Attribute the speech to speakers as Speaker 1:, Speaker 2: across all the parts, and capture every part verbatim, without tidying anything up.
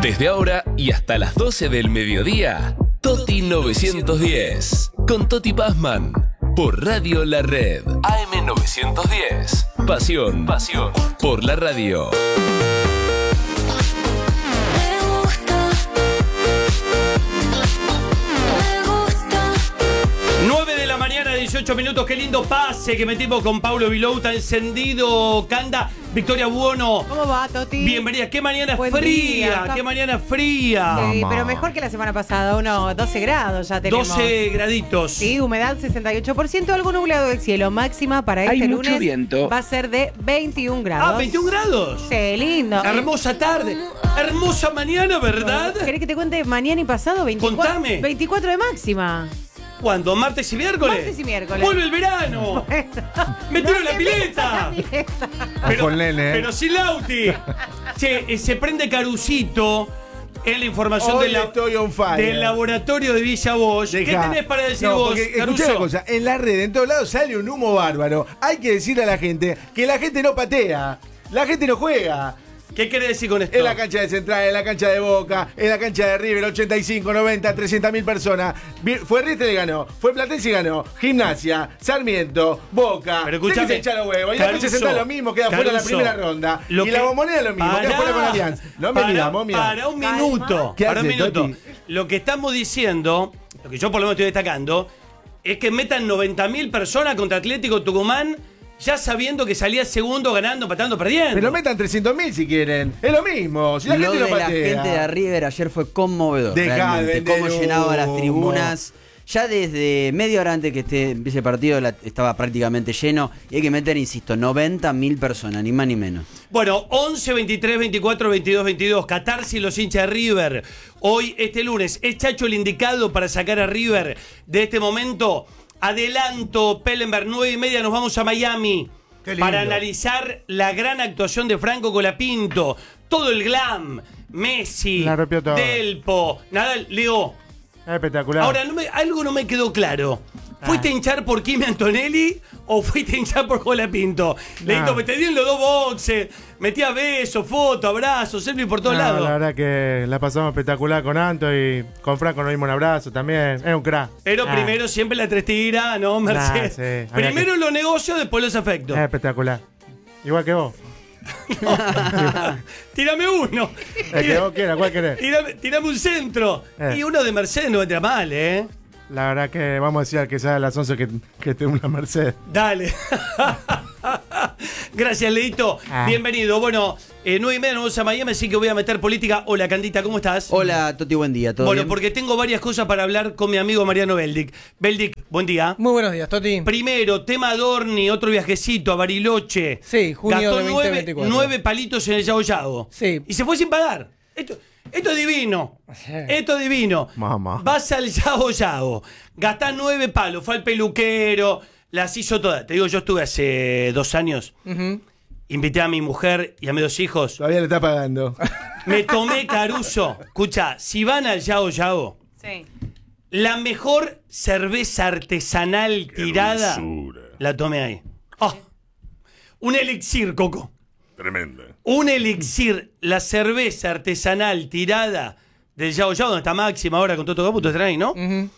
Speaker 1: Desde ahora y hasta las doce del mediodía, Toti novecientos diez, con Toti Pazman, por Radio La Red. A M novecientos diez, pasión, pasión, por la radio.
Speaker 2: nueve de la mañana, dieciocho minutos. Qué lindo pase que metimos con Paulo Vilouta. Encendido, Canda. Victoria Buono.
Speaker 3: ¿Cómo va, Toti?
Speaker 2: Bienvenida. Qué mañana
Speaker 3: Buen
Speaker 2: fría.
Speaker 3: día.
Speaker 2: Qué mañana fría.
Speaker 3: Sí, pero mejor que la semana pasada. Unos doce grados ya tenemos.
Speaker 2: doce graditos.
Speaker 3: Sí, humedad sesenta y ocho por ciento. Algo nublado del cielo. Máxima para este
Speaker 4: Hay mucho
Speaker 3: lunes
Speaker 4: viento.
Speaker 3: va a ser de veintiún grados.
Speaker 2: Ah, veintiún grados.
Speaker 3: Sí, lindo.
Speaker 2: Hermosa tarde. Hermosa mañana, ¿verdad?
Speaker 3: ¿Querés que te cuente mañana y pasado? veinticuatro,
Speaker 2: Contame.
Speaker 3: veinticuatro de máxima.
Speaker 2: ¿Cuándo? ¿Martes y miércoles?
Speaker 3: Martes y miércoles.
Speaker 2: ¡Vuelve el verano! ¡Me tiro
Speaker 3: No
Speaker 2: la
Speaker 3: te
Speaker 2: pileta!
Speaker 3: metas la pileta.
Speaker 2: Pero,
Speaker 5: Con nene, ¿eh?
Speaker 2: pero sin Lauti. Che, eh, se prende Carucito en la información
Speaker 5: Hoy
Speaker 2: del, la-
Speaker 5: estoy on fire.
Speaker 2: del laboratorio de Villa Bosch. ¿Qué
Speaker 5: Dejá.
Speaker 2: tenés para decir
Speaker 5: No,
Speaker 2: vos,
Speaker 5: porque,
Speaker 2: Caruso?
Speaker 5: escuchá una cosa, en la red, en todos lados sale un humo bárbaro. Hay que decirle a la gente que la gente no patea, la gente no juega.
Speaker 2: ¿Qué quiere decir con esto?
Speaker 5: En la cancha de Central, en la cancha de Boca, en la cancha de River, ochenta y cinco, noventa, trescientas mil personas. Vi- Fue Riestre y ganó, fue Platense y ganó, Gimnasia, Sarmiento, Boca.
Speaker 2: Pero escuchame,
Speaker 5: Déjese echar los huevos. Y la cancha de
Speaker 2: Caruso,
Speaker 5: Central lo mismo, queda fuera la
Speaker 2: Caruso,
Speaker 5: primera ronda.
Speaker 2: lo
Speaker 5: Y
Speaker 2: que-
Speaker 5: la Bombonera lo mismo, queda
Speaker 2: Pará,
Speaker 5: fuera con Alianza. No me
Speaker 2: para,
Speaker 5: miramos, mira.
Speaker 2: Para un
Speaker 3: Calma.
Speaker 2: minuto.
Speaker 5: ¿Qué
Speaker 2: Para un
Speaker 5: hace,
Speaker 2: minuto.
Speaker 5: Toti?
Speaker 2: Lo que estamos diciendo, lo que yo por lo menos estoy destacando, es que metan noventa mil personas contra Atlético Tucumán, ya sabiendo que salía segundo, ganando, empatando, perdiendo.
Speaker 5: Pero metan trescientos mil si quieren. Es lo mismo. Si la
Speaker 6: Lo
Speaker 5: gente
Speaker 6: de
Speaker 5: no
Speaker 6: la
Speaker 5: patea.
Speaker 6: gente de River ayer fue conmovedor.
Speaker 5: Dejá de
Speaker 6: realmente.
Speaker 5: vender
Speaker 6: Cómo llenaba las
Speaker 5: humo.
Speaker 6: tribunas. Ya desde media hora antes que este, empiece el partido la- estaba prácticamente lleno. Y hay que meter, insisto, noventa mil personas, ni más ni menos.
Speaker 2: Bueno, once, veintitrés, veinticuatro, veintidós, veintidós. Catarsis, los hinchas de River. Hoy, este lunes, ¿es Chacho el indicado para sacar a River de este momento? Adelanto, Pellenberg, nueve y media, nos vamos a Miami.
Speaker 5: Qué lindo.
Speaker 2: Para analizar la gran actuación de Franco Colapinto. Todo el glam. Messi,
Speaker 7: La rompió toda.
Speaker 2: Delpo, Nadal, Leo.
Speaker 7: Espectacular.
Speaker 2: Ahora, no me- algo no me quedó claro. ¿Fuiste a hinchar por Kimi Antonelli o fuiste a hinchar por Colapinto? Leito, me te dieron los dos boxes, metía besos, fotos, abrazos, selfie por todos
Speaker 7: No,
Speaker 2: lados.
Speaker 7: La verdad que la pasamos espectacular con Anto y con Franco nos dimos un abrazo también. Es un crack.
Speaker 2: Pero
Speaker 7: Ah,
Speaker 2: primero siempre la tres tira, ¿no, Mercedes?
Speaker 7: sí, había
Speaker 2: primero los negocios, después los afectos.
Speaker 7: Es espectacular. Igual que vos.
Speaker 2: Tírame uno.
Speaker 7: El que vos quieras, ¿cuál querés?
Speaker 2: Tírame, tírame un centro.
Speaker 7: Eh.
Speaker 2: Y uno de Mercedes no entra mal, ¿eh?
Speaker 7: La verdad que vamos a decir al que sea de las once que, que tengo una Mercedes.
Speaker 2: Dale. Gracias, Leito.
Speaker 7: Ah.
Speaker 2: Bienvenido. Bueno, eh, nueve y media nos vamos a Miami, así que voy a meter política. Hola, Candita, ¿cómo estás?
Speaker 6: Hola, Toti, buen día. ¿Todo
Speaker 2: Bueno,
Speaker 6: bien?
Speaker 2: porque tengo varias cosas para hablar con mi amigo Mariano Beldic. Beldic, buen día.
Speaker 8: Muy buenos días, Toti.
Speaker 2: Primero, tema Dorni, otro viajecito a Bariloche.
Speaker 8: Sí, junio
Speaker 2: Gastó
Speaker 8: de
Speaker 2: nueve,
Speaker 8: veinte veinticuatro.
Speaker 2: nueve palitos en el Yao Yao.
Speaker 8: Sí.
Speaker 2: Y se fue sin pagar. Esto, esto es divino. Esto es divino.
Speaker 7: Mamá.
Speaker 2: Vas al Yao Yao, gastás nueve palos, fue al peluquero, las hizo todas. Te digo, yo estuve hace dos años.
Speaker 8: Ujú.
Speaker 2: Invité a mi mujer y a mis dos hijos.
Speaker 5: Todavía le está pagando.
Speaker 2: Me tomé Caruso. Escucha, si van al Yao Yao,
Speaker 3: Sí.
Speaker 2: la mejor cerveza artesanal tirada la tomé ahí. Oh, un elixir, Coco.
Speaker 9: Tremenda.
Speaker 2: Un elixir, la cerveza artesanal tirada del Yao Yao, donde está Máxima ahora con Toto Caputo, están ahí, ¿no?
Speaker 8: Ujú.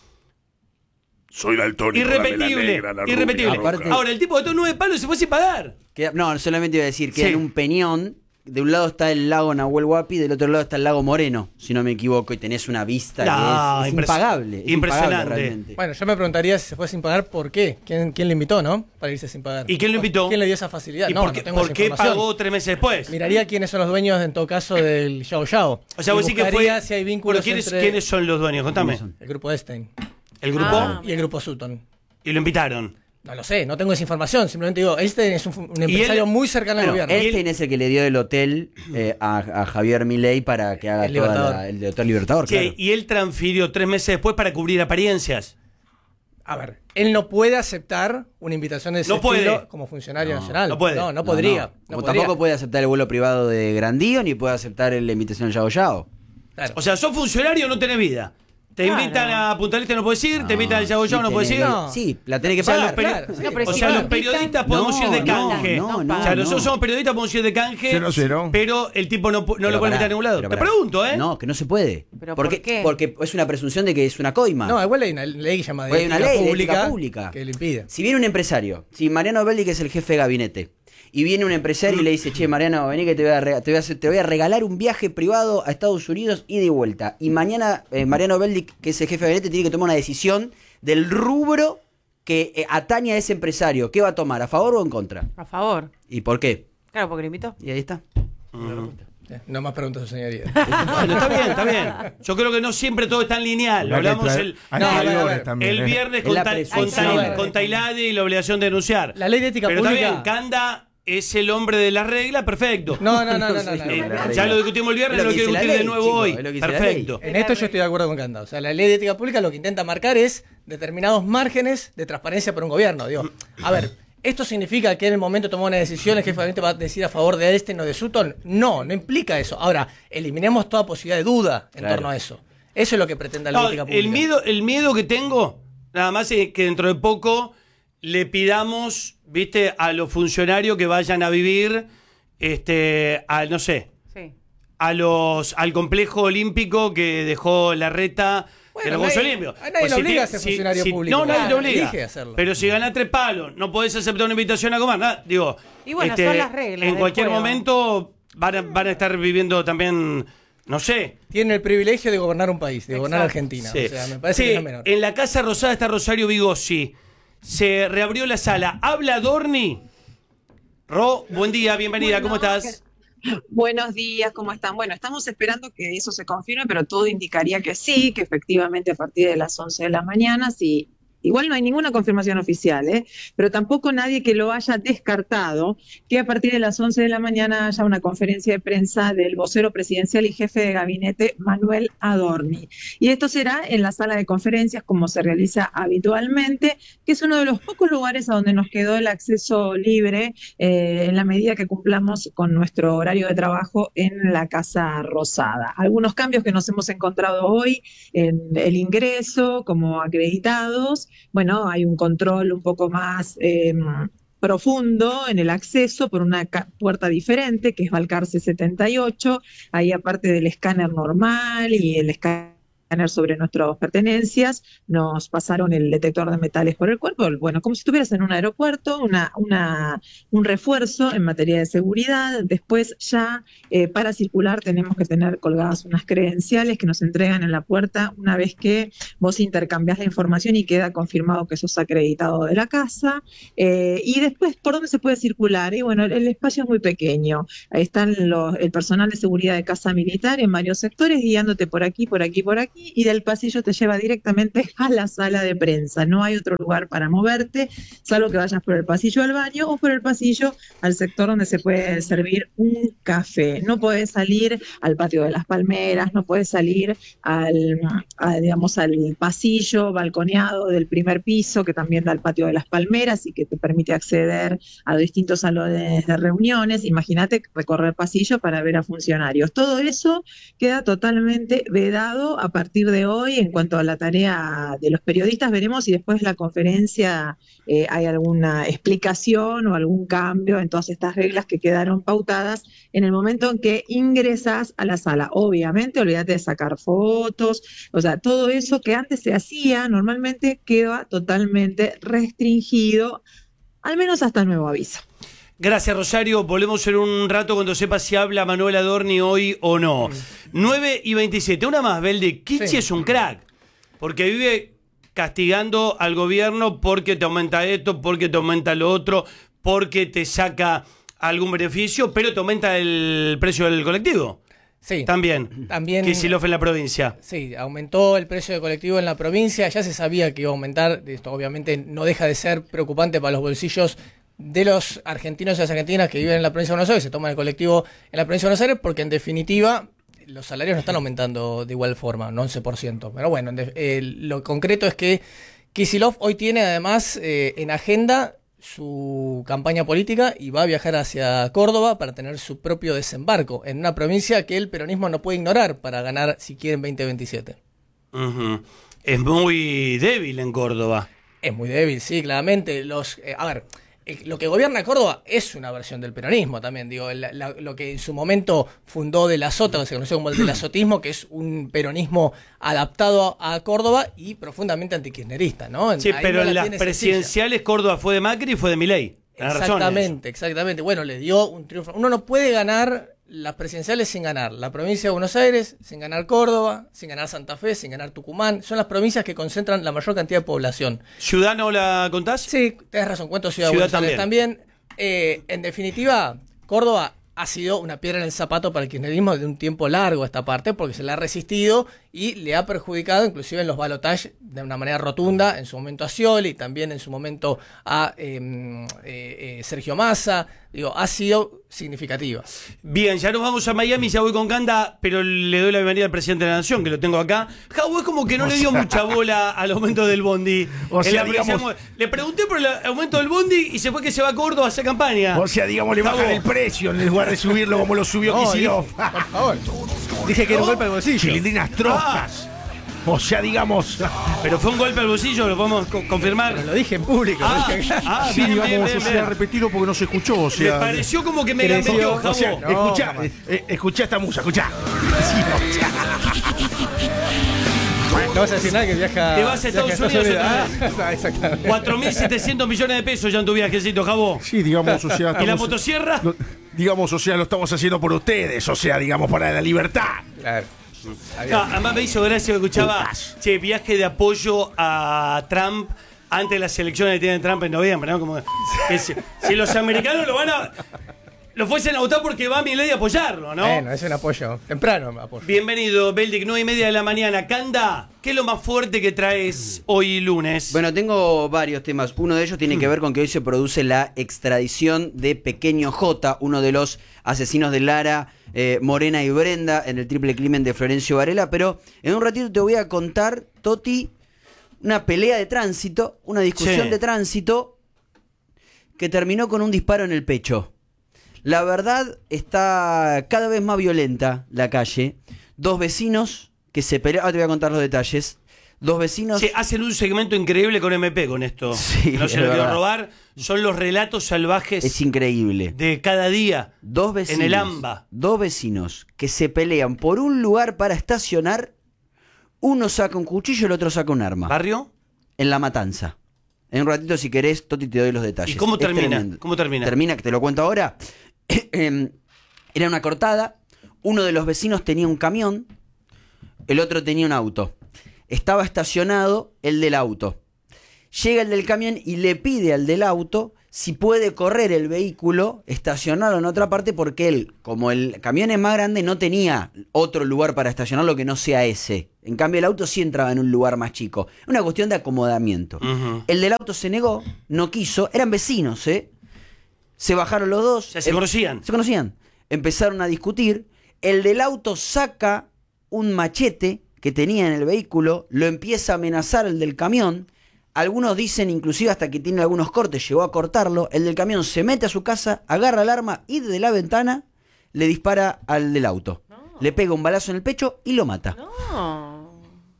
Speaker 9: Soy daltónico.
Speaker 2: Irrepetible,
Speaker 9: dame la negra, la rubia,
Speaker 2: irrepetible.
Speaker 9: la roja.
Speaker 6: Aparte-
Speaker 2: Ahora, el tipo gastó nueve palos y se fue sin pagar.
Speaker 6: Queda- no, solamente iba a decir que
Speaker 2: Sí.
Speaker 6: en un peñón. De un lado está el lago Nahuel Huapi, del otro lado está el lago Moreno, si no me equivoco, y tenés una vista
Speaker 2: No,
Speaker 6: que es, es
Speaker 2: impres-
Speaker 6: impagable. es
Speaker 2: impresionante.
Speaker 6: impagable realmente.
Speaker 8: Bueno, yo me preguntaría si se fue sin pagar, ¿por qué? ¿Quién, quién le invitó, no? Para irse sin pagar.
Speaker 2: ¿Y quién lo invitó?
Speaker 8: ¿Quién le dio esa facilidad?
Speaker 2: ¿Y
Speaker 8: no,
Speaker 2: por
Speaker 8: no
Speaker 2: qué,
Speaker 8: tengo
Speaker 2: por
Speaker 8: esa
Speaker 2: qué
Speaker 8: información.
Speaker 2: pagó tres meses después?
Speaker 8: Miraría quiénes son los dueños, en todo caso, del Yao Yao.
Speaker 2: O sea,
Speaker 8: Y
Speaker 2: vos decís que
Speaker 8: buscaría
Speaker 2: fue.
Speaker 8: si hay
Speaker 2: Bueno,
Speaker 8: vínculos
Speaker 2: ¿quiénes,
Speaker 8: entre
Speaker 2: ¿quiénes son los dueños? Contame.
Speaker 6: ¿Quiénes son?
Speaker 8: el grupo Estein
Speaker 2: El grupo.
Speaker 3: Ah.
Speaker 8: y el grupo Sutton.
Speaker 2: Y lo invitaron.
Speaker 8: No lo sé, no tengo esa información. Simplemente digo, Estein es un, un empresario
Speaker 2: él-
Speaker 8: muy cercano al
Speaker 6: Bueno,
Speaker 8: gobierno.
Speaker 6: Estein es el que le dio el hotel eh, a, a Javier Milei para que haga
Speaker 8: El
Speaker 6: toda
Speaker 8: Libertador.
Speaker 6: la, el de Hotel Libertador.
Speaker 2: Che,
Speaker 6: claro.
Speaker 2: y él transfirió tres meses después para cubrir apariencias.
Speaker 8: A ver, él no puede aceptar una invitación de ese
Speaker 2: No puede.
Speaker 8: estilo como funcionario
Speaker 6: No,
Speaker 8: nacional.
Speaker 2: no puede.
Speaker 8: No, no
Speaker 6: No,
Speaker 8: podría.
Speaker 6: no.
Speaker 8: no
Speaker 6: Como
Speaker 8: podría.
Speaker 6: tampoco puede aceptar el vuelo privado de Grandío, ni puede aceptar la invitación Yao Yao.
Speaker 8: Claro.
Speaker 2: O sea, sos funcionario o no tenés vida. Te
Speaker 3: Claro.
Speaker 2: invitan a Punta del Este, no puedes ir. Te invitan al Yagoyao,
Speaker 6: sí
Speaker 2: no puedes ir.
Speaker 6: tenés-
Speaker 8: No.
Speaker 6: Sí, la tenés que
Speaker 2: O sea, los,
Speaker 6: pagar.
Speaker 2: peri-
Speaker 8: claro.
Speaker 3: No, pero
Speaker 2: o
Speaker 3: si
Speaker 2: sea,
Speaker 3: te
Speaker 2: los
Speaker 3: invitan-
Speaker 2: periodistas podemos
Speaker 6: No,
Speaker 2: ir de
Speaker 6: no,
Speaker 2: canje.
Speaker 6: no,
Speaker 3: no,
Speaker 2: o sea,
Speaker 3: no.
Speaker 2: nosotros somos periodistas, podemos ir de canje.
Speaker 5: Cero, cero.
Speaker 2: Pero el tipo no, pu- no
Speaker 6: Pero
Speaker 2: lo puede
Speaker 6: pará,
Speaker 2: invitar a ningún lado.
Speaker 6: pero
Speaker 2: Te
Speaker 6: pará.
Speaker 2: pregunto, ¿eh?
Speaker 6: No, que no se puede.
Speaker 3: ¿Pero
Speaker 6: porque,
Speaker 3: por qué?
Speaker 6: Porque es una presunción de que es una coima.
Speaker 8: No, igual hay una ley que se llama de
Speaker 6: Hay una
Speaker 8: ética
Speaker 6: ley de
Speaker 8: pública,
Speaker 6: ética pública.
Speaker 8: que le impide.
Speaker 6: Si viene un empresario, si Mariano Belli, que es el jefe de gabinete, y viene un empresario y le dice, che, Mariano, vení que te voy a, rega- te voy a, hacer- te voy a regalar un viaje privado a Estados Unidos y de vuelta. Y mañana eh, Mariano Belli, que es el jefe de gabinete, tiene que tomar una decisión del rubro que eh, atañe a ese empresario. ¿Qué va a tomar? ¿A favor o en contra?
Speaker 3: A favor.
Speaker 6: ¿Y por qué?
Speaker 3: Claro, porque lo invitó.
Speaker 6: Y ahí está.
Speaker 8: Eh, No más preguntas, su señoría.
Speaker 2: Bueno, está bien, está bien. Yo creo que no siempre todo es tan lineal. Lo
Speaker 5: Hay que
Speaker 2: hablamos
Speaker 5: traer-
Speaker 2: el,
Speaker 5: hay
Speaker 8: No,
Speaker 5: traidores
Speaker 8: a ver, a ver.
Speaker 5: también,
Speaker 2: el
Speaker 5: ¿eh?
Speaker 2: viernes
Speaker 6: Es
Speaker 2: con,
Speaker 6: la
Speaker 2: Ta-
Speaker 6: presunción.
Speaker 2: con, Tai-
Speaker 8: Bueno.
Speaker 2: con Tailade y la obligación de denunciar.
Speaker 8: La ley de ética
Speaker 2: Pero está
Speaker 8: pública.
Speaker 2: bien, Canda es el hombre de las reglas, perfecto.
Speaker 8: No, no, no, no, no,
Speaker 6: Sí,
Speaker 8: no,
Speaker 2: Eh,
Speaker 8: no,
Speaker 6: la
Speaker 8: no.
Speaker 6: regla.
Speaker 2: ya lo discutimos el viernes,
Speaker 6: Es
Speaker 2: lo
Speaker 6: lo que
Speaker 2: quiero
Speaker 6: dice la
Speaker 2: discutir de
Speaker 6: ley,
Speaker 2: nuevo
Speaker 6: chicos,
Speaker 2: hoy.
Speaker 6: es lo que dice la
Speaker 2: Perfecto.
Speaker 8: En esto yo estoy de acuerdo con Canda. O sea, la ley de ética pública lo que intenta marcar es determinados márgenes de transparencia para un gobierno. Digo, a ver, ¿esto significa que en el momento de tomar una decisión el jefe de gabinete va a decir a favor de este y no de Sutton? No, no implica eso. Ahora, eliminemos toda posibilidad de duda en
Speaker 6: Claro.
Speaker 8: torno a eso. Eso es lo que pretende la
Speaker 2: No,
Speaker 8: ética pública.
Speaker 2: el miedo, el miedo que tengo, nada más es que dentro de poco le pidamos, viste, a los funcionarios que vayan a vivir, este, a, no sé,
Speaker 3: Sí.
Speaker 2: a los, al complejo olímpico que dejó la reta
Speaker 8: Bueno,
Speaker 2: de los Juegos
Speaker 8: nadie-
Speaker 2: Olímpicos.
Speaker 8: a nadie le
Speaker 2: si
Speaker 8: obliga
Speaker 2: te-
Speaker 8: a ser
Speaker 2: si-
Speaker 8: funcionario
Speaker 2: si-
Speaker 8: público.
Speaker 2: No, nadie te
Speaker 8: Claro,
Speaker 2: obliga.
Speaker 8: elige hacerlo.
Speaker 2: Pero si gana tres palos, no podés aceptar una invitación a comer, nada, digo. este,
Speaker 3: Y bueno, son las reglas
Speaker 2: En
Speaker 3: del
Speaker 2: cualquier
Speaker 3: juego.
Speaker 2: momento van a, van a estar viviendo también, no sé.
Speaker 8: Tiene el privilegio de gobernar un país, de gobernar
Speaker 3: Exacto.
Speaker 8: Argentina.
Speaker 2: Sí.
Speaker 8: O sea, me parece
Speaker 2: Sí,
Speaker 8: que no es menor.
Speaker 2: en la Casa Rosada está Rosario Vigossi. Se reabrió la sala. ¿Habla Dorni? Ro, buen día, bienvenida, ¿cómo
Speaker 4: Bueno,
Speaker 2: estás?
Speaker 4: Buenos días, ¿cómo están? Bueno, estamos esperando que eso se confirme, pero todo indicaría que sí, que efectivamente a partir de las once de la mañana, sí. Igual no hay ninguna confirmación oficial, ¿eh? Pero tampoco nadie que lo haya descartado, que a partir de las once de la mañana haya una conferencia de prensa del vocero presidencial y jefe de gabinete Manuel Adorni. Y esto será en la sala de conferencias, como se realiza habitualmente, que es uno de los pocos lugares a donde nos quedó el acceso libre eh, en la medida que cumplamos con nuestro horario de trabajo en la Casa Rosada. Algunos cambios que nos hemos encontrado hoy en el ingreso como acreditados. Bueno, hay un control un poco más eh, profundo en el acceso por una ca- puerta diferente, que es Balcarce setenta y ocho. Ahí, aparte del escáner normal y el escáner sobre nuestras pertenencias, nos pasaron el detector de metales por el cuerpo. Bueno, como si estuvieras en un aeropuerto, una, una, un refuerzo en materia de seguridad. Después ya eh, para circular tenemos que tener colgadas unas credenciales que nos entregan en la puerta una vez que vos intercambiás la información y queda confirmado que sos acreditado de la casa. Eh, y después, ¿por dónde se puede circular? Y bueno, el, el espacio es muy pequeño. Ahí están los, el personal de seguridad de Casa Militar en varios sectores guiándote por aquí, por aquí, por aquí, y del pasillo te lleva directamente a la sala de prensa. No hay otro lugar para moverte, salvo que vayas por el pasillo al baño o por el pasillo al sector donde se puede servir un café. No podés salir al patio de las palmeras, no podés salir al, a, digamos, al pasillo balconeado del primer piso, que también da al patio de las palmeras y que te permite acceder a distintos salones de reuniones. Imagínate recorrer pasillo para ver a funcionarios. Todo eso queda totalmente vedado a partir de hoy. En cuanto a la tarea de los periodistas, veremos si después de la conferencia eh, hay alguna explicación o algún cambio en todas estas reglas que quedaron pautadas en el momento en que ingresas a la sala. Obviamente, olvídate de sacar fotos, o sea, todo eso que antes se hacía normalmente queda totalmente restringido, al menos hasta nuevo aviso.
Speaker 2: Gracias, Rosario. Volvemos en un rato cuando sepa si habla Manuel Adorni hoy o no. nueve y veintisiete. Una más, Beldi. Kichi
Speaker 8: Sí.
Speaker 2: es un crack. Porque vive castigando al gobierno porque te aumenta esto, porque te aumenta lo otro, porque te saca algún beneficio, pero te aumenta el precio del colectivo.
Speaker 8: Sí.
Speaker 2: También.
Speaker 8: También-
Speaker 2: Kicillof en la provincia.
Speaker 8: Sí, aumentó el precio de colectivo en la provincia, ya se sabía que iba a aumentar, esto obviamente no deja de ser preocupante para los bolsillos de los argentinos y las argentinas que viven en la provincia de Buenos Aires, se toman el colectivo en la provincia de Buenos Aires, porque en definitiva los salarios no están aumentando de igual forma, un once por ciento. Pero bueno, en def- eh, lo concreto es que Kicillof hoy tiene además eh, en agenda su campaña política y va a viajar hacia Córdoba para tener su propio desembarco en una provincia que el peronismo no puede ignorar para ganar si quieren veinte veintisiete.
Speaker 2: Uh-huh. Es muy débil en Córdoba.
Speaker 8: Es muy débil, sí, claramente. Los, eh, a ver, eh, lo que gobierna Córdoba es una versión del peronismo también. Digo, la, la, lo que en su momento fundó De la Sota, que se conoció como el de la sotismo, que es un peronismo adaptado a, a Córdoba y profundamente antikirchnerista, ¿no?
Speaker 2: Sí,
Speaker 8: Ahí
Speaker 2: pero
Speaker 8: no la
Speaker 2: en las
Speaker 8: tiene
Speaker 2: presidenciales
Speaker 8: sencilla.
Speaker 2: Córdoba fue de Macri y fue de Milei. Tenés razón en
Speaker 8: Exactamente, exactamente. Bueno, le dio un triunfo. Uno no puede ganar las presidenciales sin ganar la provincia de Buenos Aires, sin ganar Córdoba, sin ganar Santa Fe, sin ganar Tucumán. Son las provincias que concentran la mayor cantidad de población.
Speaker 2: ¿Ciudad no la contás?
Speaker 8: Sí, tenés razón. Cuento Ciudad,
Speaker 2: Ciudad
Speaker 8: de Buenos Aires también. Eh, en definitiva, Córdoba ha sido una piedra en el zapato para el kirchnerismo de un tiempo largo esta parte, porque se le ha resistido y le ha perjudicado inclusive en los balotajes de una manera rotunda, en su momento a Scioli, también en su momento a eh, eh, eh, Sergio Massa. Digo, ha sido significativa.
Speaker 2: Bien, ya nos vamos a Miami, ya voy con Canda, pero le doy la bienvenida al presidente de la Nación, que lo tengo acá. Jau es como que no le dio mucha bola al aumento del bondi.
Speaker 10: O sea,
Speaker 2: En la-
Speaker 10: digamos-
Speaker 2: le pregunté por el aumento del bondi y se fue que se va a Córdoba a hacer campaña.
Speaker 10: O sea, digamos, le
Speaker 2: Javo.
Speaker 10: bajan el precio en lugar de subirlo como lo subió
Speaker 8: No,
Speaker 10: Kicillof.
Speaker 8: dije, por favor. Dije que era un golpe al bolsillo.
Speaker 10: Chilindrinas troscas. O sea, digamos.
Speaker 2: Pero fue un golpe al bolsillo, lo podemos co- confirmar.
Speaker 8: Lo dije en público.
Speaker 2: Ah,
Speaker 8: lo dije acá.
Speaker 2: ah,
Speaker 10: Sí,
Speaker 2: bien,
Speaker 10: digamos,
Speaker 2: bien, bien,
Speaker 10: o sea,
Speaker 2: bien.
Speaker 10: repetirlo porque no se escuchó. O
Speaker 2: Me
Speaker 10: sea,
Speaker 2: pareció como que me
Speaker 8: Creció,
Speaker 2: gambeteó,
Speaker 10: o
Speaker 2: Javo.
Speaker 10: sea,
Speaker 8: No,
Speaker 10: escuchá,
Speaker 8: jamás.
Speaker 10: eh, eh, escuchá esta musa, escuchá.
Speaker 8: No vas a decir nada que viaja.
Speaker 2: Te vas a Estados
Speaker 8: viaja
Speaker 2: Unidos
Speaker 8: Ah, exactamente.
Speaker 2: cuatro mil setecientos millones de pesos ya en tu viajecito, Javo.
Speaker 10: Sí, digamos, o sea.
Speaker 2: ¿Y la
Speaker 10: estamos-
Speaker 2: motosierra?
Speaker 10: lo- digamos, o sea, lo estamos haciendo por ustedes, o sea, digamos, para la libertad.
Speaker 8: Claro.
Speaker 2: No, además me hizo gracia que escuchaba, che, viaje de apoyo a Trump antes de las elecciones que tiene Trump en noviembre, ¿no? Como que si, si los americanos lo van a... Lo fuesen a votar porque va a Milei a apoyarlo, ¿no?
Speaker 8: Bueno, es un apoyo. Temprano apoyo.
Speaker 2: Bienvenido, Beldic, nueve y media de la mañana. Canda, ¿qué es lo más fuerte que traes hoy lunes?
Speaker 6: Bueno, tengo varios temas. Uno de ellos tiene que ver con que hoy se produce la extradición de Pequeño J, uno de los asesinos de Lara, eh, Morena y Brenda en el triple crimen de Florencio Varela. Pero en un ratito te voy a contar, Toti, una pelea de tránsito, una discusión
Speaker 2: Sí.
Speaker 6: de tránsito que terminó con un disparo en el pecho. La verdad está cada vez más violenta la calle. Dos vecinos que se pelearon. Ah, te voy a contar los detalles. Dos vecinos.
Speaker 2: Sí, hacen un segmento increíble con M P con esto.
Speaker 6: Sí,
Speaker 2: no se
Speaker 6: es
Speaker 2: lo quiero
Speaker 6: verdad.
Speaker 2: robar. Son los relatos salvajes
Speaker 6: Es increíble.
Speaker 2: de cada día
Speaker 6: Dos vecinos.
Speaker 2: en el AMBA.
Speaker 6: Dos vecinos que se pelean por un lugar para estacionar. Uno saca un cuchillo y el otro saca un arma.
Speaker 2: ¿Barrio?
Speaker 6: En La Matanza. En un ratito, si querés, Toti, te doy los detalles.
Speaker 2: ¿Y cómo
Speaker 6: Es
Speaker 2: termina?
Speaker 6: tremendo.
Speaker 2: ¿Cómo termina?
Speaker 6: Termina, que te lo cuento ahora. Era una cortada. Uno de los vecinos tenía un camión. El otro tenía un auto. Estaba estacionado el del auto. Llega el del camión y le pide al del auto si puede correr el vehículo, estacionarlo en otra parte, porque él, como el camión es más grande, no tenía otro lugar para estacionarlo que no sea ese. En cambio, el auto sí entraba en un lugar más chico. Una cuestión de acomodamiento.
Speaker 2: Ujú.
Speaker 6: El del auto se negó, no quiso. Eran vecinos, ¿eh? Se bajaron los dos.
Speaker 2: O sea, se
Speaker 6: Em-
Speaker 2: conocían.
Speaker 6: Se conocían. Empezaron a discutir. El del auto saca un machete que tenía en el vehículo, lo empieza a amenazar el del camión. Algunos dicen inclusive hasta que tiene algunos cortes, llegó a cortarlo. El del camión se mete a su casa, agarra el arma y desde la ventana le dispara al del auto. Le pega un balazo en el pecho y lo mata.
Speaker 3: No.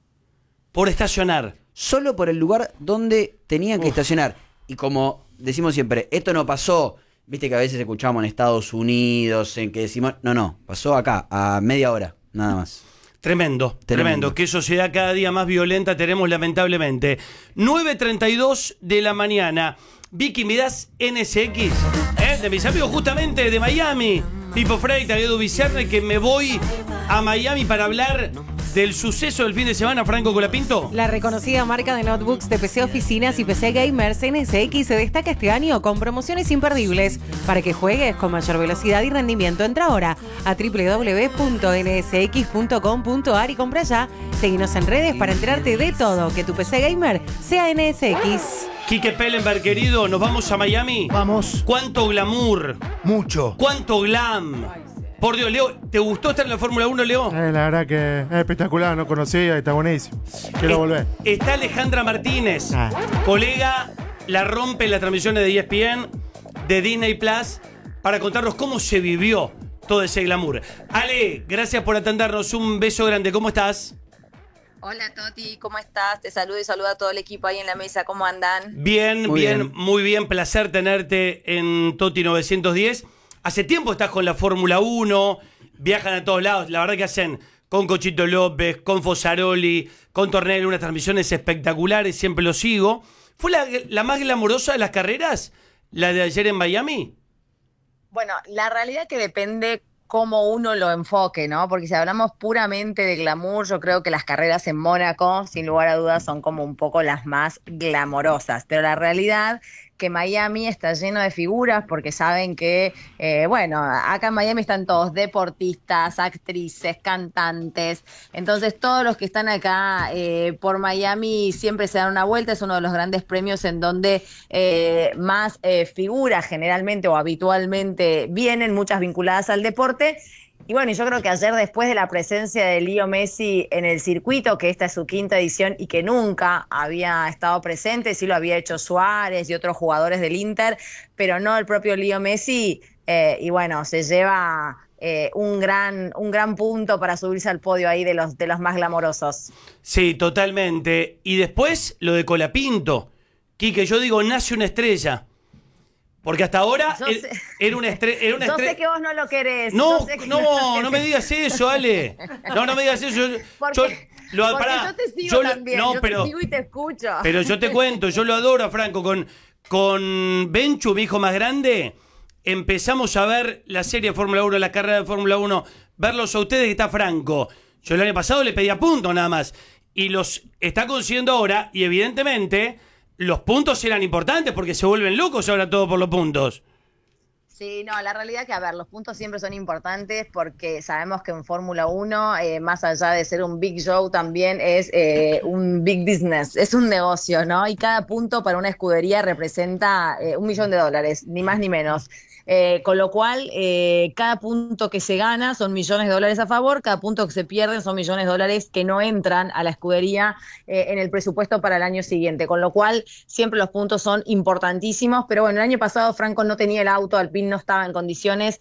Speaker 2: Por estacionar.
Speaker 6: Solo por el lugar donde tenían que
Speaker 2: Uf.
Speaker 6: estacionar. Y como decimos siempre, esto no pasó, viste que a veces escuchamos en Estados Unidos, en que decimos, no, no, pasó acá, a media hora, nada más.
Speaker 2: Tremendo, tremendo,
Speaker 6: Tremendo.
Speaker 2: Qué sociedad cada día más violenta tenemos, lamentablemente. nueve treinta y dos de la mañana. Vicky, ¿me das N S X? ¿Eh? De mis amigos justamente de Miami. Pipo Freitas, Edu Vicerne, que me voy a Miami para hablar del suceso del fin de semana, Franco Colapinto.
Speaker 3: La reconocida marca de notebooks de P C Oficinas y P C Gamers N S X se destaca este año con promociones imperdibles para que juegues con mayor velocidad y rendimiento. Entra ahora a w w w punto n s x punto com punto a r y compra ya. Seguinos en redes para enterarte de todo. Que tu P C Gamer sea N S X.
Speaker 2: Quique Pellenberg, querido, nos vamos a Miami.
Speaker 10: Vamos.
Speaker 2: ¿Cuánto glamour?
Speaker 10: Mucho.
Speaker 2: ¿Cuánto glam? Por Dios, Leo, ¿te gustó estar en la Fórmula uno, Leo?
Speaker 7: Eh, la verdad que es espectacular, no conocía y está buenísimo. Quiero
Speaker 2: Es-
Speaker 7: volver.
Speaker 2: Está Alejandra Martínez,
Speaker 7: Ah.
Speaker 2: colega, la rompe en las transmisiones de E S P N, de Disney Plus, para contarnos cómo se vivió todo ese glamour. Ale, gracias por atendernos, un beso grande, ¿cómo estás?
Speaker 11: Hola Toti, ¿cómo estás? Te saludo y saludo a todo el equipo ahí en la mesa, ¿cómo andan?
Speaker 2: Bien,
Speaker 6: Muy
Speaker 2: bien,
Speaker 6: bien.
Speaker 2: muy bien, placer tenerte en Toti novecientos diez. Hace tiempo estás con la Fórmula uno, viajan a todos lados, la verdad que hacen con Cochito López, con Fosaroli, con Tornelli, unas transmisiones espectaculares, siempre lo sigo. ¿Fue la, la más glamorosa de las carreras, la de ayer en Miami?
Speaker 11: Bueno, la realidad que depende cómo uno lo enfoque, ¿no? Porque si hablamos puramente de glamour, yo creo que las carreras en Mónaco, sin lugar a dudas, son como un poco las más glamorosas. Pero la realidad que Miami está lleno de figuras porque saben que, eh, bueno, acá en Miami están todos deportistas, actrices, cantantes. Entonces todos los que están acá eh, por Miami siempre se dan una vuelta. Es uno de los grandes premios en donde eh, más eh, figuras generalmente o habitualmente vienen, muchas vinculadas al deporte. Y bueno, yo creo que ayer, después de la presencia de Leo Messi en el circuito, que esta es su quinta edición y que nunca había estado presente, sí lo había hecho Suárez y otros jugadores del Inter, pero no el propio Leo Messi, eh, y bueno, se lleva eh, un gran, un gran punto para subirse al podio ahí de los, de los más glamorosos.
Speaker 2: Sí, totalmente. Y después lo de Colapinto. Quique, yo digo, nace una estrella. Porque hasta ahora
Speaker 11: Yo
Speaker 2: er-
Speaker 11: sé-
Speaker 2: era una estrella. Era una
Speaker 11: Yo
Speaker 2: estre-
Speaker 11: sé que vos no lo querés.
Speaker 2: No,
Speaker 11: yo sé que
Speaker 2: no,
Speaker 11: lo
Speaker 2: no me
Speaker 11: querés.
Speaker 2: digas eso, Ale. No, no me digas eso. Yo,
Speaker 11: Porque,
Speaker 2: yo lo,
Speaker 11: porque
Speaker 2: pará,
Speaker 11: yo te sigo
Speaker 2: yo lo-
Speaker 11: también,
Speaker 2: no,
Speaker 11: yo
Speaker 2: pero,
Speaker 11: te sigo y te escucho.
Speaker 2: pero yo te cuento, yo lo adoro a Franco. Con, con Benchu, mi hijo más grande, empezamos a ver la serie de Fórmula uno, la carrera de Fórmula uno, verlos a ustedes que está Franco. Yo el año pasado le pedía puntos nada más. Y los está consiguiendo ahora, y evidentemente los puntos eran importantes porque se vuelven locos ahora todo por los puntos.
Speaker 11: Sí, no, la realidad que, a ver, los puntos siempre son importantes porque sabemos que en Fórmula uno, eh, más allá de ser un big show, también es eh, un big business, es un negocio, ¿no? Y cada punto para una escudería representa eh, un millón de dólares, ni más ni menos. Eh, con lo cual, eh, cada punto que se gana son millones de dólares a favor, cada punto que se pierde son millones de dólares que no entran a la escudería eh, en el presupuesto para el año siguiente, con lo cual siempre los puntos son importantísimos. Pero bueno, el año pasado Franco no tenía el auto, Alpine no estaba en condiciones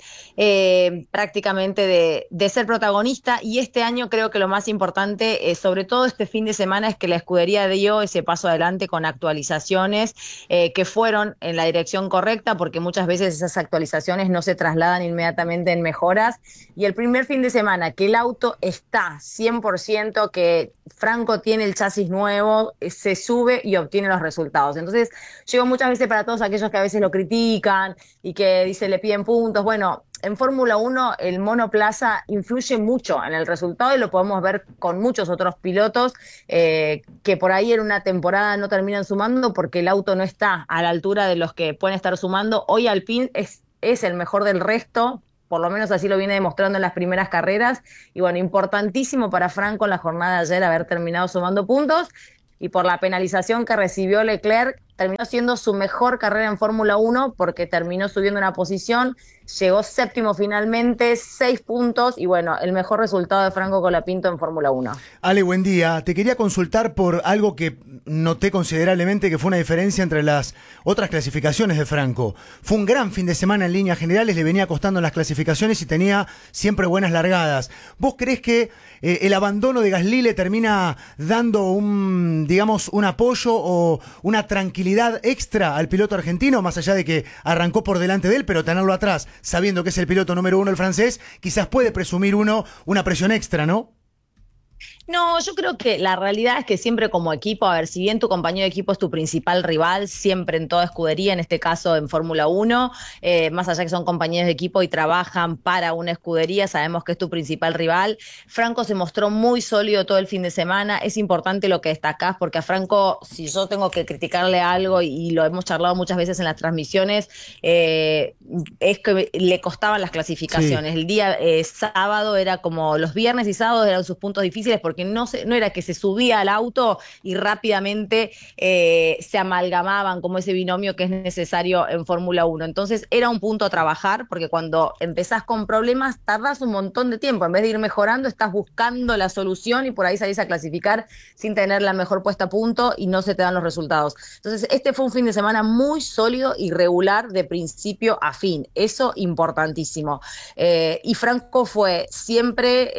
Speaker 11: eh, prácticamente de, de ser protagonista, y este año creo que lo más importante, eh, sobre todo este fin de semana, es que la escudería dio ese paso adelante con actualizaciones eh, que fueron en la dirección correcta, porque muchas veces esas actualizaciones no se trasladan inmediatamente en mejoras. Y el primer fin de semana que el auto está cien por ciento, que Franco tiene el chasis nuevo, se sube y obtiene los resultados. Entonces, llego muchas veces para todos aquellos que a veces lo critican y que dicen le piden puntos. Bueno, en Fórmula uno el monoplaza influye mucho en el resultado y lo podemos ver con muchos otros pilotos eh, que por ahí en una temporada no terminan sumando porque el auto no está a la altura de los que pueden estar sumando. Hoy Alpine es, es el mejor del resto, por lo menos así lo viene demostrando en las primeras carreras. Y bueno, importantísimo para Franco en la jornada de ayer haber terminado sumando puntos, y por la penalización que recibió Leclerc, terminó siendo su mejor carrera en Fórmula uno porque terminó subiendo una posición, llegó séptimo finalmente, seis puntos, y bueno, el mejor resultado de Franco Colapinto en Fórmula uno.
Speaker 12: Ale, buen día. Te quería consultar por algo que noté considerablemente que fue una diferencia entre las otras clasificaciones de Franco. Fue un gran fin de semana en líneas generales, le venía costando en las clasificaciones y tenía siempre buenas largadas. ¿Vos creés que eh, el abandono de Gasly le termina dando un, digamos, un apoyo o una tranquilidad extra al piloto argentino, más allá de que arrancó por delante de él, pero tenerlo atrás, sabiendo que es el piloto número uno el francés, quizás puede presumir uno una presión extra, ¿no?
Speaker 11: No, yo creo que la realidad es que siempre como equipo, a ver, si bien tu compañero de equipo es tu principal rival, siempre en toda escudería, en este caso en Fórmula uno, eh, más allá que son compañeros de equipo y trabajan para una escudería, sabemos que es tu principal rival. Franco se mostró muy sólido todo el fin de semana. Es importante lo que destacás, porque a Franco, si yo tengo que criticarle algo, y lo hemos charlado muchas veces en las transmisiones, eh, es que le costaban las clasificaciones. Sí. El día eh, sábado era como los viernes y sábados eran sus puntos difíciles, porque no, se, no era que se subía al auto y rápidamente eh, se amalgamaban como ese binomio que es necesario en Fórmula uno. Entonces era un punto a trabajar, porque cuando empezás con problemas tardás un montón de tiempo. En vez de ir mejorando, estás buscando la solución y por ahí salís a clasificar sin tener la mejor puesta a punto y no se te dan los resultados. Entonces este fue un fin de semana muy sólido y regular de principio a fin. Eso importantísimo. Eh, y Franco fue siempre... Eh,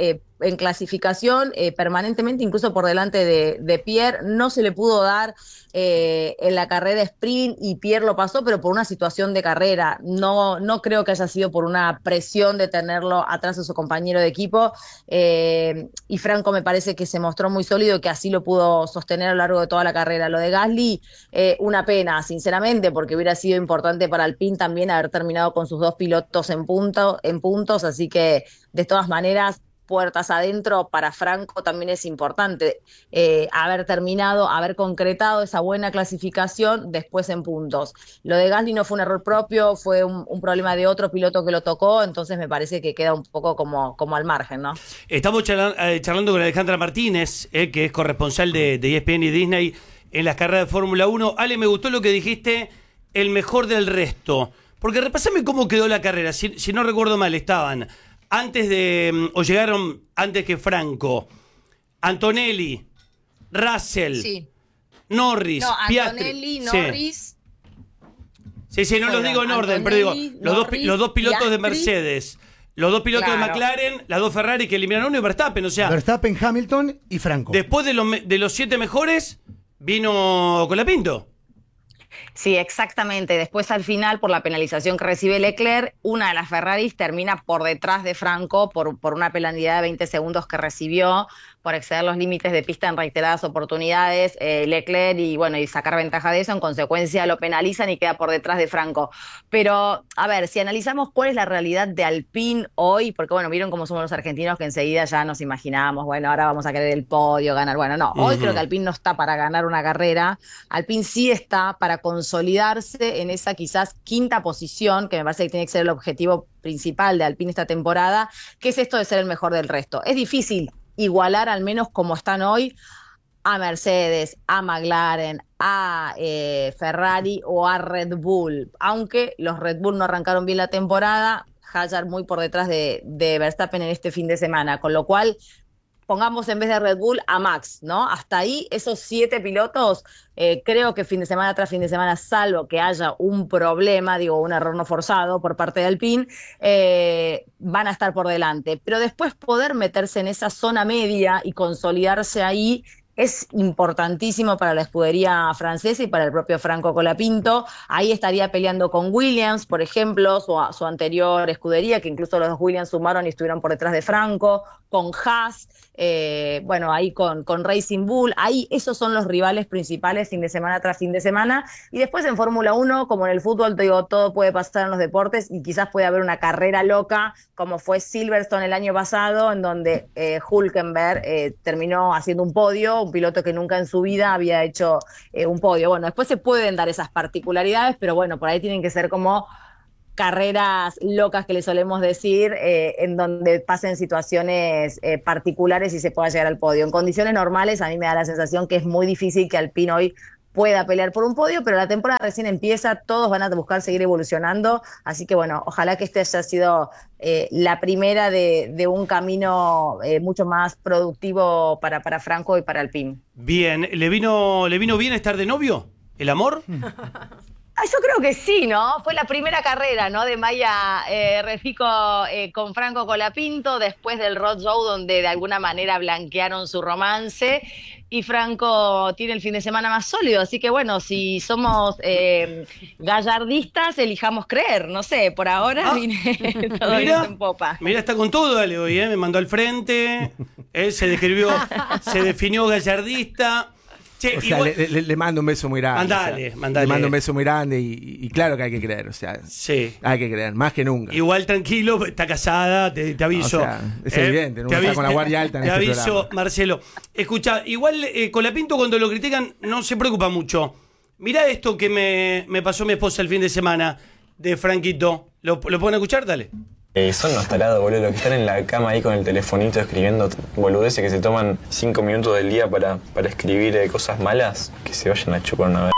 Speaker 11: en clasificación eh, permanentemente, incluso por delante de, de Pierre. No se le pudo dar eh, en la carrera sprint y Pierre lo pasó, pero por una situación de carrera. No, no creo que haya sido por una presión de tenerlo atrás de su compañero de equipo. Eh, y Franco me parece que se mostró muy sólido, que así lo pudo sostener a lo largo de toda la carrera. Lo de Gasly, eh, una pena, sinceramente, porque hubiera sido importante para Alpine también haber terminado con sus dos pilotos en, punto, en puntos, así que de todas maneras, puertas adentro para Franco también es importante eh, haber terminado, haber concretado esa buena clasificación después en puntos. Lo de Gasly no fue un error propio, fue un, un problema de otro piloto que lo tocó, entonces me parece que queda un poco como, como al margen, ¿no?
Speaker 2: Estamos charlando, eh, charlando con Alejandra Martínez, eh, que es corresponsal de, de E S P N y Disney en las carreras de Fórmula uno. Ale, me gustó lo que dijiste, el mejor del resto. Porque repasame cómo quedó la carrera. Si, si no recuerdo mal, estaban antes de, o llegaron antes que Franco, Antonelli, Russell,
Speaker 11: sí.
Speaker 2: Norris,
Speaker 11: no,
Speaker 2: Piastri.
Speaker 11: Antonelli, Norris.
Speaker 2: Sí, sí, sí no
Speaker 11: bueno,
Speaker 2: los digo en orden,
Speaker 11: Antonelli,
Speaker 2: pero digo, los,
Speaker 11: Norris,
Speaker 2: dos, los dos pilotos
Speaker 11: Piastri,
Speaker 2: de Mercedes, los dos pilotos
Speaker 11: claro.
Speaker 2: de McLaren, las dos Ferrari que eliminaron uno y Verstappen, o sea.
Speaker 12: Verstappen, Hamilton y Franco.
Speaker 2: Después de los, de los siete mejores, vino Colapinto.
Speaker 11: Sí, exactamente. Después al final, por la penalización que recibe Leclerc, una de las Ferraris termina por detrás de Franco por, por una penalidad de veinte segundos que recibió por exceder los límites de pista en reiteradas oportunidades, eh, Leclerc, y bueno, y sacar ventaja de eso, en consecuencia lo penalizan y queda por detrás de Franco. Pero, a ver, si analizamos cuál es la realidad de Alpine hoy, porque bueno, vieron cómo somos los argentinos que enseguida ya nos imaginábamos, bueno, ahora vamos a querer el podio, ganar, bueno, no, hoy uh-huh. creo que Alpine no está para ganar una carrera, Alpine sí está para consolidarse en esa quizás quinta posición, que me parece que tiene que ser el objetivo principal de Alpine esta temporada, que es esto de ser el mejor del resto. Es difícil igualar, al menos como están hoy, a Mercedes, a McLaren, a eh, Ferrari o a Red Bull, aunque los Red Bull no arrancaron bien la temporada, Hazard muy por detrás de, de Verstappen en este fin de semana, con lo cual pongamos en vez de Red Bull a Max, ¿no? Hasta ahí esos siete pilotos, eh, creo que fin de semana tras fin de semana, salvo que haya un problema, digo, un error no forzado por parte de Alpine, eh, van a estar por delante. Pero después poder meterse en esa zona media y consolidarse ahí es importantísimo para la escudería francesa y para el propio Franco Colapinto. Ahí estaría peleando con Williams, por ejemplo, su, su anterior escudería, que incluso los dos Williams sumaron y estuvieron por detrás de Franco, con Haas, eh, bueno, ahí con, con Racing Bull. Ahí esos son los rivales principales fin de semana tras fin de semana. Y después en Fórmula uno, como en el fútbol, te digo, todo puede pasar en los deportes y quizás puede haber una carrera loca, como fue Silverstone el año pasado, en donde eh, Hülkenberg eh, terminó haciendo un podio, un piloto que nunca en su vida había hecho eh, un podio. Bueno, después se pueden dar esas particularidades, pero bueno, por ahí tienen que ser como carreras locas que le solemos decir, eh, en donde pasen situaciones eh, particulares y se pueda llegar al podio. En condiciones normales a mí me da la sensación que es muy difícil que Alpine hoy pueda pelear por un podio, pero la temporada recién empieza, todos van a buscar seguir evolucionando, así que bueno, ojalá que este haya sido eh, la primera de, de un camino eh, mucho más productivo para, para Franco y para Alpine.
Speaker 2: Bien, ¿le vino, ¿le vino bien estar de novio? ¿El amor?
Speaker 11: Ah, yo creo que sí, ¿no? Fue la primera carrera, ¿no? De Maya eh, Refico eh, con Franco Colapinto, después del Road Show, donde de alguna manera blanquearon su romance. Y Franco tiene el fin de semana más sólido, así que bueno, si somos eh, gallardistas, elijamos creer, no sé, por ahora ah, vine todo
Speaker 2: mira,
Speaker 11: en popa.
Speaker 2: Mira, está con todo, dale hoy, ¿eh? Me mandó al frente, él se describió, se definió gallardista. Che,
Speaker 5: o sea, igual, le, le, le mando un beso muy grande.
Speaker 2: Mandale,
Speaker 5: o sea,
Speaker 2: mandale.
Speaker 5: Le mando un beso muy grande y, y claro que hay que creer, o sea.
Speaker 2: Sí.
Speaker 5: Hay que creer, más que nunca.
Speaker 2: Igual tranquilo, está casada, te, te aviso.
Speaker 5: O sea, es
Speaker 2: eh,
Speaker 5: evidente, nunca está con la guardia alta en
Speaker 2: te
Speaker 5: este
Speaker 2: aviso,
Speaker 5: programa.
Speaker 2: Marcelo. Escucha, igual eh, Colapinto cuando lo critican no se preocupa mucho. Mirá esto que me, me pasó mi esposa el fin de semana de Franquito. ¿Lo, lo pueden escuchar? Dale.
Speaker 13: Eh, son unos tarados, boludo, que están en la cama ahí con el telefonito escribiendo boludeces que se toman cinco minutos del día para, para escribir eh, cosas malas, que se vayan a chupar una vez.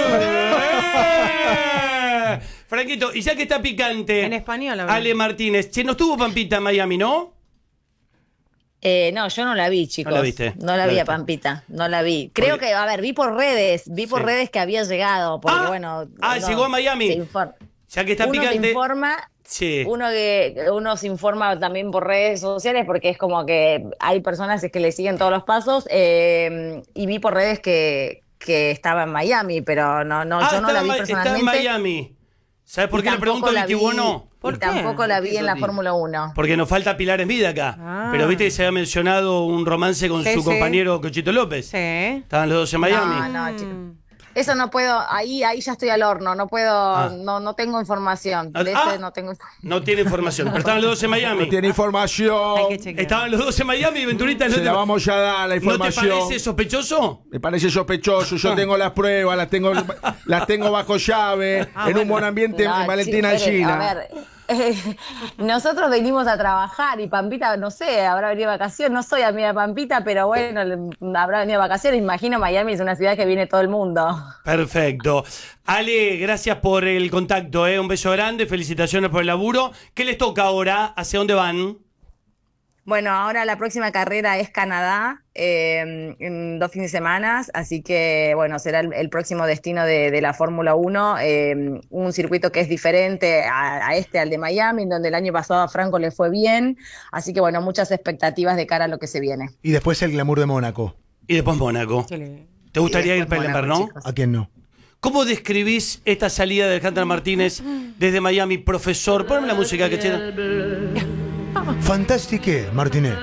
Speaker 2: ¡Eh! Franquito, y ya que está picante,
Speaker 3: en español,
Speaker 2: Ale Martínez, che, no estuvo Pampita en Miami, ¿no?
Speaker 11: Eh, no, yo no la vi, chicos.
Speaker 2: No la viste.
Speaker 11: No la vi a Pampita, no la vi. Creo porque... que, a ver, vi por redes, vi por sí. redes que había llegado, porque
Speaker 2: ah,
Speaker 11: bueno.
Speaker 2: Ah,
Speaker 11: no,
Speaker 2: llegó a Miami. Ya que está
Speaker 11: Uno
Speaker 2: picante.
Speaker 11: te informa
Speaker 2: Sí.
Speaker 11: Uno que uno se informa también por redes sociales porque es como que hay personas que le siguen todos los pasos eh, y vi por redes que, que estaba en Miami, pero no, no
Speaker 2: ah,
Speaker 11: yo no la vi
Speaker 2: Ma-
Speaker 11: personalmente.
Speaker 2: Está en Miami. ¿Sabes por
Speaker 11: Y
Speaker 2: qué le pregunto
Speaker 11: tampoco
Speaker 2: a
Speaker 11: la
Speaker 2: Vicky
Speaker 11: vi-
Speaker 2: Bono?
Speaker 11: y tampoco la vi en la Fórmula uno.
Speaker 2: Porque nos falta Pilar en vida acá.
Speaker 3: Ah.
Speaker 2: Pero viste que se había mencionado un romance con
Speaker 3: Sí,
Speaker 2: su
Speaker 3: sí.
Speaker 2: compañero Cochito López.
Speaker 3: Sí.
Speaker 2: Estaban los dos en Miami.
Speaker 11: No, no, chicos. Eso no puedo, ahí, ahí ya estoy al horno, no puedo,
Speaker 2: Ah.
Speaker 11: no, no tengo información. De
Speaker 2: Ah.
Speaker 11: ese no tengo
Speaker 2: No tiene información. Pero estaban los dos en Miami.
Speaker 5: No tiene información.
Speaker 3: Hay que chequear.
Speaker 2: Estaban los dos en Miami y Venturita no
Speaker 5: Se
Speaker 2: te-
Speaker 5: la vamos a dar la
Speaker 2: ¿No te
Speaker 5: información.
Speaker 2: parece sospechoso?
Speaker 5: Me parece sospechoso. Yo tengo las pruebas, las tengo, las tengo bajo llave,
Speaker 11: Ah,
Speaker 5: en un buen ambiente
Speaker 11: No,
Speaker 5: en Valentina
Speaker 11: chicos, esperen,
Speaker 5: Alsina.
Speaker 11: A ver, eh, nosotros venimos a trabajar y Pampita, no sé, habrá venido de vacaciones, no soy amiga de Pampita, pero bueno, le- habrá venido de vacaciones, imagino Miami es una ciudad que viene todo el mundo.
Speaker 2: Perfecto. Ale, gracias por el contacto, ¿eh? Un beso grande, felicitaciones por el laburo. ¿Qué les toca ahora? ¿Hacia dónde van?
Speaker 11: Bueno, ahora la próxima carrera es Canadá, eh, en dos fines de semana, así que bueno, será el, el próximo destino de, de la Fórmula uno, eh, un circuito que es diferente a, a este, al de Miami, donde el año pasado a Franco le fue bien, así que bueno, muchas expectativas de cara a lo que se viene.
Speaker 12: Y después el glamour de Mónaco.
Speaker 2: Y después Mónaco. ¿Te gustaría
Speaker 11: Y
Speaker 2: ir
Speaker 11: después
Speaker 2: Pellenberg,
Speaker 11: Mónaco,
Speaker 2: no?
Speaker 11: chicos.
Speaker 12: ¿A quién no?
Speaker 2: ¿Cómo describís esta salida de Alejandra Martínez desde Miami, profesor? Ponme la música que chera.
Speaker 12: Fantastique, Martínez.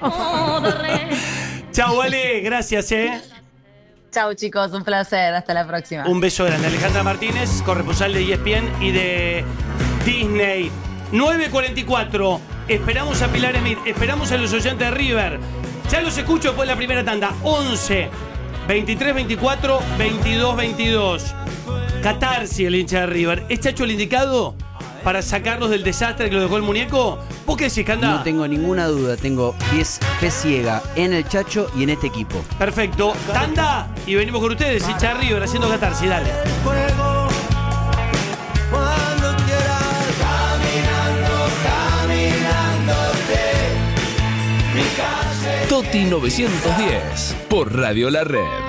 Speaker 2: Chau, Ale, gracias, ¿eh?
Speaker 11: Chau chicos, un placer, hasta la próxima.
Speaker 2: Un beso grande. Alejandra Martínez, corresponsal de E S P N y de Disney. nueve cuarenta y cuatro. Esperamos a Pilar Smith, esperamos a los oyentes de River. Ya los escucho después de la primera tanda. once, veintitrés, veinticuatro, veintidós, veintidós. Catarsis, el hincha de River. ¿Es Chacho el indicado para sacarlos del desastre que lo dejó el muñeco? ¿Vos qué decís, Candá?
Speaker 6: No tengo ninguna duda, tengo fe, fe ciega en el Chacho y en este equipo.
Speaker 2: Perfecto. Tanda y venimos con ustedes, hincha de River, haciendo Catarsis. Dale.
Speaker 14: Cuando quieras, caminando, caminándote, mi calle.
Speaker 1: Toti novecientos diez por Radio La Red.